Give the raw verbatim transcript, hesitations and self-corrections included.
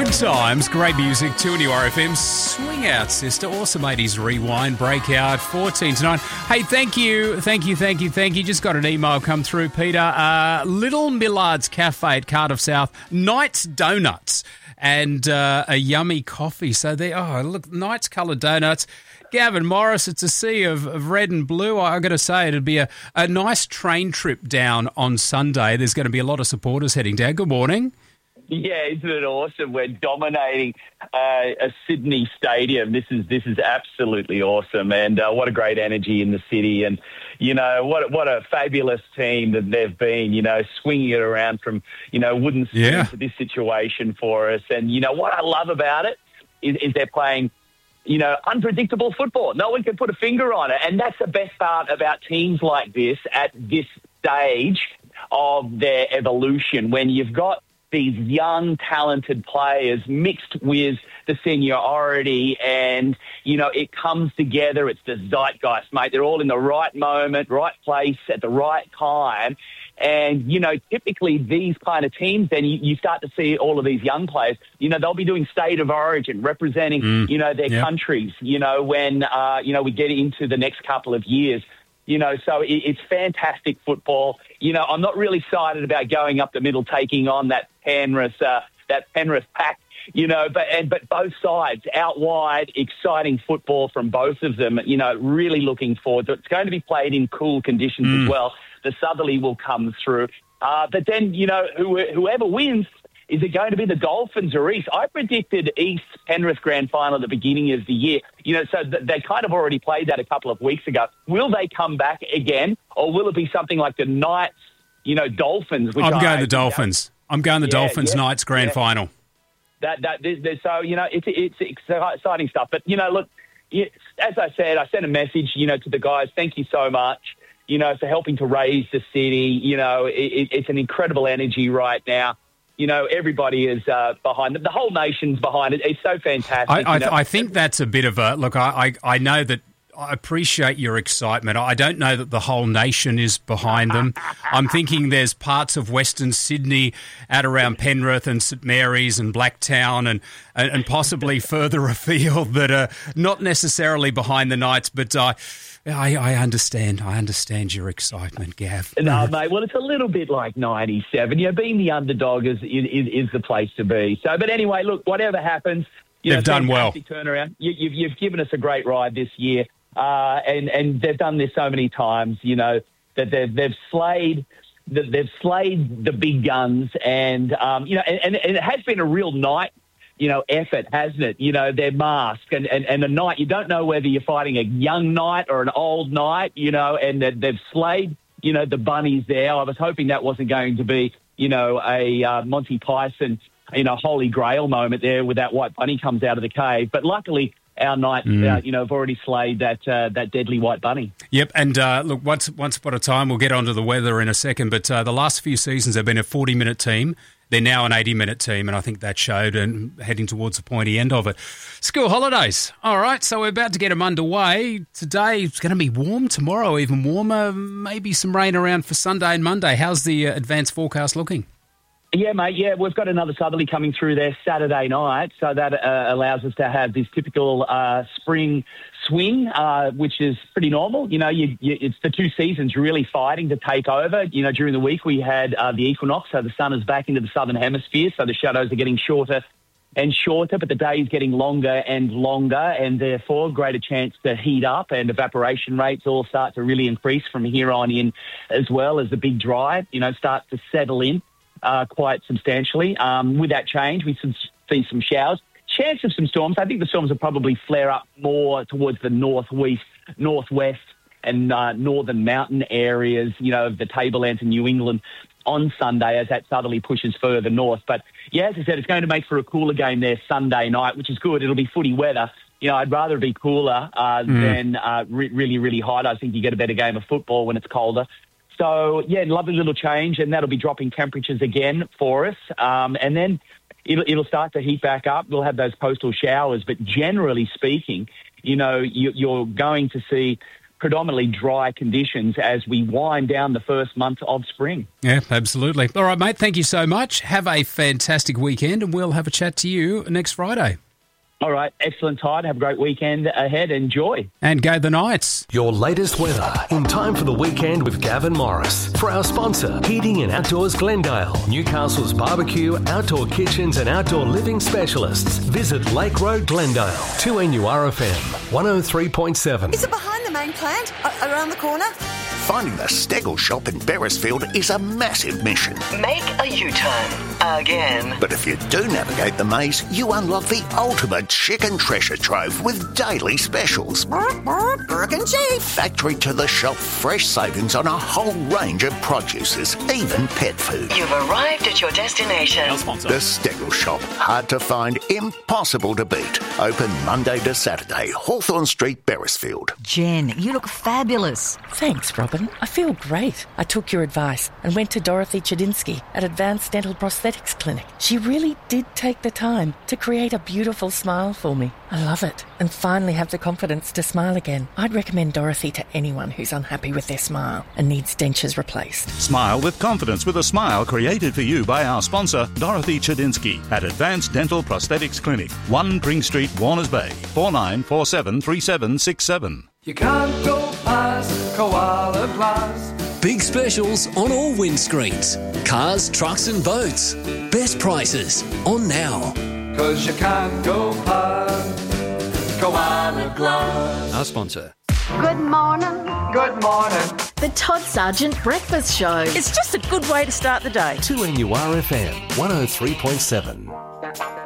Good times, great music, two N U R F M. Swing out, sister. Awesome eighties rewind, breakout, fourteen to nine. Hey, thank you, thank you, thank you, thank you. Just got an email come through, Peter. Uh, Little Millard's Cafe at Cardiff South, Knight's Donuts, and uh, a yummy coffee. So there, oh, look, Knight's coloured donuts. Gavin Morris, it's a sea of, of red and blue. I've got to say, it'd be a, a nice train trip down on Sunday. There's going to be a lot of supporters heading down. Good morning. Yeah, isn't it awesome? We're dominating uh, a Sydney stadium. This is this is absolutely awesome, and uh, what a great energy in the city. And you know what what a fabulous team that they've been. You know, swinging it around from you know wooden spoon yeah. to this situation for us. And you know what I love about it is, is they're playing. You know, unpredictable football. No one can put a finger on it, and that's the best part about teams like this at this stage of their evolution. When you've got these young, talented players mixed with the seniority and, you know, it comes together. It's the zeitgeist, mate. They're all in the right moment, right place at the right time. And, you know, typically these kind of teams, then you, you start to see all of these young players, you know, they'll be doing state of origin, representing, mm. you know, their yep. countries, you know, when, uh, you know, we get into the next couple of years. You know, so it, it's fantastic football. You know, I'm not really excited about going up the middle, taking on that Penrith, uh, that Penrith pack. You know, but and but both sides out wide, exciting football from both of them. You know, really looking forward to it. It's going to be played in cool conditions mm. as well. The southerly will come through, uh, but then you know, who, whoever wins. Is it going to be the Dolphins or East? I predicted East Penrith grand final at the beginning of the year. You know, so th- they kind of already played that a couple of weeks ago. Will they come back again, or will it be something like the Knights, you know, Dolphins? Which I'm I, going the Dolphins. That, I'm going the yeah, Dolphins yeah, Knights grand yeah. final. That that there's, there's, so you know, it's it's exciting stuff. But you know, look, as I said, I sent a message, you know, to the guys. Thank you so much. You know, for helping to raise the city. You know, it, it, it's an incredible energy right now. You know, everybody is uh, behind it. The whole nation's behind it. It's so fantastic. I, I, you know? I think that's a bit of a... Look, I, I, I know that I appreciate your excitement. I don't know that the whole nation is behind them. I'm thinking there's parts of Western Sydney out around Penrith and St Mary's and Blacktown and, and, and possibly further afield that are not necessarily behind the Knights, but... Uh, I, I understand. I understand your excitement, Gav. No, mate. Well, it's a little bit like ninety-seven. You know, being the underdog is, is is the place to be. So, but anyway, look, whatever happens, you they've know, done well. Turnaround. You, you've you've given us a great ride this year, uh, and and they've done this so many times. You know that they've they've slayed. They've slayed the big guns, and um, you know, and, and, and it has been a real night. You know, effort, hasn't it? You know, their mask and, and, and a knight. You don't know whether you're fighting a young knight or an old knight, you know, and they've slayed, you know, the bunnies there. I was hoping that wasn't going to be, you know, a uh, Monty Python, you know, Holy Grail moment there where that white bunny comes out of the cave. But luckily, our knights, mm. uh, you know, have already slayed that uh, that deadly white bunny. Yep, and uh, look, once once upon a time, we'll get onto the weather in a second, but uh, the last few seasons have been a forty-minute team. They're now an eighty-minute team, and I think that showed, and heading towards the pointy end of it. School holidays. All right, so we're about to get them underway. Today it's going to be warm, tomorrow even warmer, maybe some rain around for Sunday and Monday. How's the uh, advanced forecast looking? Yeah, mate, yeah, we've got another southerly coming through there Saturday night, so that uh, allows us to have this typical uh, spring swing, uh, which is pretty normal. You know, you, you, it's the two seasons really fighting to take over. You know, during the week we had uh, the equinox, so the sun is back into the southern hemisphere, so the shadows are getting shorter and shorter, but the day is getting longer and longer, and therefore greater chance to heat up, and evaporation rates all start to really increase from here on in, as well as the big dry, you know, starts to settle in. Uh, quite substantially. Um, with that change, we see some showers. Chance of some storms. I think the storms will probably flare up more towards the northwest, northwest and uh, northern mountain areas, you know, of the tablelands in New England on Sunday as that southerly pushes further north. But, yeah, as I said, it's going to make for a cooler game there Sunday night, which is good. It'll be footy weather. You know, I'd rather it be cooler uh, mm. than uh, re- really, really hot. I think you get a better game of football when it's colder. So, yeah, lovely little change, and that'll be dropping temperatures again for us. Um, and then it'll, it'll start to heat back up. We'll have those coastal showers. But generally speaking, you know, you, you're going to see predominantly dry conditions as we wind down the first month of spring. Yeah, absolutely. All right, mate, thank you so much. Have a fantastic weekend, and we'll have a chat to you next Friday. All right, excellent, Tide. Have a great weekend ahead. Enjoy. And go the Knights. Your latest weather in time for the weekend with Gavin Morris. For our sponsor, Heating and Outdoors Glendale, Newcastle's barbecue, outdoor kitchens and outdoor living specialists. Visit Lake Road Glendale. two N U R F M, one oh three point seven. Is it behind the main plant? A- around the corner? Finding the Stegel shop in Beresfield is a massive mission. Make a U-turn. Again. But if you do navigate the maze, you unlock the ultimate chicken treasure trove with daily specials. Burg and Chief. Factory to the shop, fresh savings on a whole range of produces, even pet food. You've arrived at your destination. The Stegel shop, hard to find, impossible to beat. Open Monday to Saturday, Hawthorne Street, Beresfield. Jen, you look fabulous. Thanks, Robin. I feel great. I took your advice and went to Dorothy Chadinsky at Advanced Dental Prosthetics Clinic. She really did take the time to create a beautiful smile for me. I love it. And finally have the confidence to smile again. I'd recommend Dorothy to anyone who's unhappy with their smile and needs dentures replaced. Smile with confidence with a smile created for you by our sponsor, Dorothy Chadinsky at Advanced Dental Prosthetics Clinic, one Green Street, Warners Bay, four nine four seven three seven six seven. You can't go past Koala Glass. Big specials on all windscreens. Cars, trucks and boats. Best prices on now. Cause you can't go past Koala Glass. Our sponsor. Good morning. Good morning. The Todd Sargent Breakfast Show. It's just a good way to start the day. two N U R F M, one oh three point seven.